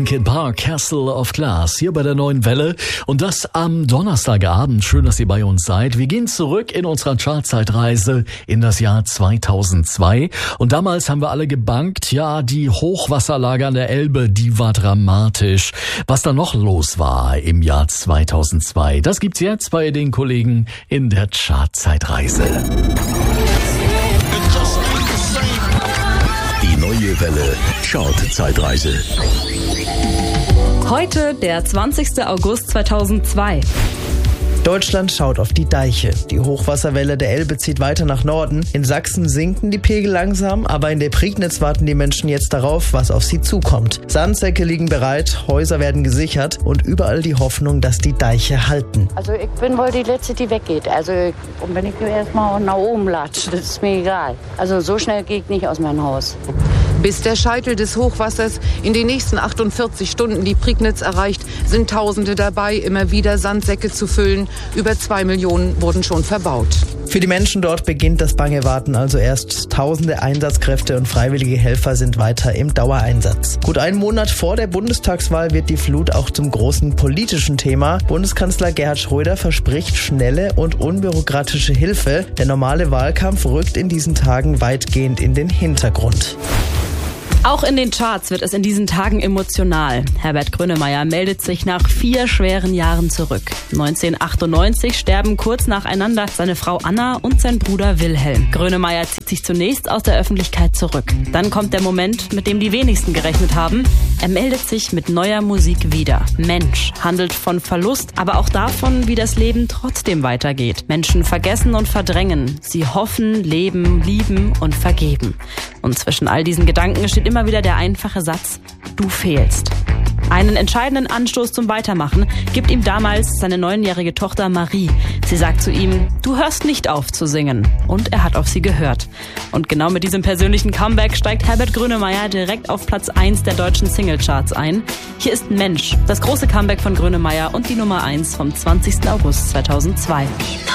Linkin Park, Castle of Glass, hier bei der Neuen Welle. Und das am Donnerstagabend. Schön, dass ihr bei uns seid. Wir gehen zurück in unserer Chartzeitreise in das Jahr 2002. Und damals haben wir alle gebankt, ja, die Hochwasserlage an der Elbe, die war dramatisch. Was da noch los war im Jahr 2002, das gibt's jetzt bei den Kollegen in der Chartzeitreise. Die Neue Welle Chartzeitreise. Heute der 20. August 2002. Deutschland schaut auf die Deiche. Die Hochwasserwelle der Elbe zieht weiter nach Norden. In Sachsen sinken die Pegel langsam, aber in der Prignitz warten die Menschen jetzt darauf, was auf sie zukommt. Sandsäcke liegen bereit, Häuser werden gesichert und überall die Hoffnung, dass die Deiche halten. Also ich bin wohl die Letzte, die weggeht. Und wenn ich erstmal nach oben latsche, das ist mir egal. Also so schnell gehe ich nicht aus meinem Haus. Bis der Scheitel des Hochwassers in den nächsten 48 Stunden die Prignitz erreicht, sind Tausende dabei, immer wieder Sandsäcke zu füllen. Über 2 Millionen wurden schon verbaut. Für die Menschen dort beginnt das bange Warten also erst. Tausende Einsatzkräfte und freiwillige Helfer sind weiter im Dauereinsatz. Gut einen Monat vor der Bundestagswahl wird die Flut auch zum großen politischen Thema. Bundeskanzler Gerhard Schröder verspricht schnelle und unbürokratische Hilfe. Der normale Wahlkampf rückt in diesen Tagen weitgehend in den Hintergrund. Auch in den Charts wird es in diesen Tagen emotional. Herbert Grönemeyer meldet sich nach 4 schweren Jahren zurück. 1998 sterben kurz nacheinander seine Frau Anna und sein Bruder Wilhelm. Grönemeyer zieht sich zunächst aus der Öffentlichkeit zurück. Dann kommt der Moment, mit dem die wenigsten gerechnet haben. Er meldet sich mit neuer Musik wieder. Mensch handelt von Verlust, aber auch davon, wie das Leben trotzdem weitergeht. Menschen vergessen und verdrängen. Sie hoffen, leben, lieben und vergeben. Und zwischen all diesen Gedanken steht immer wieder der einfache Satz: Du fehlst. Einen entscheidenden Anstoß zum Weitermachen gibt ihm damals seine 9-jährige Tochter Marie. Sie sagt zu ihm: Du hörst nicht auf zu singen. Und er hat auf sie gehört. Und genau mit diesem persönlichen Comeback steigt Herbert Grönemeyer direkt auf Platz 1 der deutschen Singlecharts ein. Hier ist Mensch, das große Comeback von Grönemeyer und die Nummer 1 vom 20. August 2002.